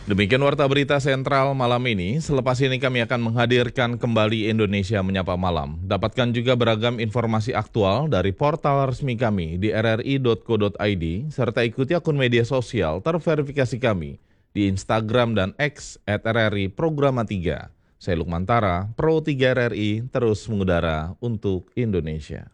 Demikian Warta Berita Sentral malam ini. Selepas ini kami akan menghadirkan kembali Indonesia Menyapa Malam. Dapatkan juga beragam informasi aktual dari portal resmi kami di rri.co.id, serta ikuti akun media sosial terverifikasi kami di Instagram dan X @RRI Programa 3. Saya Lukman Tara, Pro 3 RRI, terus mengudara untuk Indonesia.